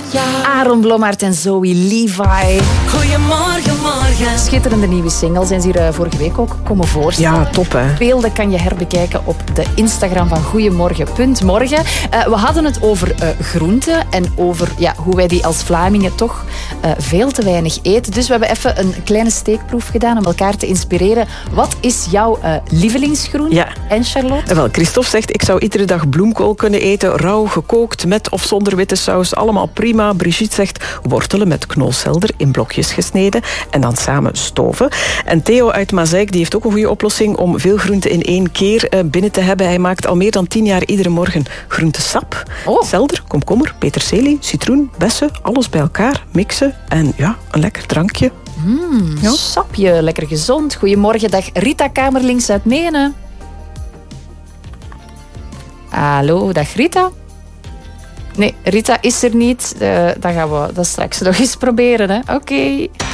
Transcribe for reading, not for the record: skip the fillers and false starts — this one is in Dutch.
Aaron Blommaert en Zoe Levi. Goedemorgen, morgen. Schitterende nieuwe single. Zijn ze hier vorige week ook komen voorstellen. Ja, top hè. Beelden kan je herbekijken op de Instagram van Goedemorgen.morgen. We hadden het over groenten en over hoe wij die als Vlamingen toch veel te weinig eten. Dus we hebben even een kleine steekproef gedaan om elkaar te inspireren. Wat is jouw lievelingsgroente? Ja. En Charlotte? Wel, Christophe zegt, ik zou iedere dag bloemkool kunnen eten. Rauw, gekookt, met of zonder witte saus. Allemaal prima. Brigitte zegt, wortelen met knolselder in blokjes gesneden. En dan samen stoven. En Theo uit Mazeik, die heeft ook een goede oplossing om veel groenten in één keer binnen te hebben. Hij maakt al meer dan 10 jaar iedere morgen groentesap. Selder, komkommer, peterselie, citroen, bessen. Alles bij elkaar mixen. En een lekker drankje. Sapje, lekker gezond. Goedemorgen, dag Rita Kamerlinks uit Menen. Hallo, dag Rita. Nee, Rita is er niet. Dan gaan we dat straks nog eens proberen. Oké.